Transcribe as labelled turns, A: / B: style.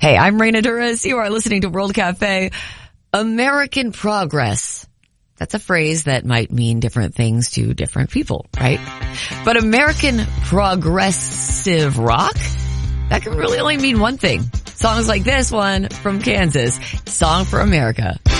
A: Hey, I'm Raina Torres. You are listening to World Cafe. American progress. That's a phrase that might mean different things to different people, right? But American progressive rock, that can really only mean one thing. Songs like this one from Kansas, Song for America.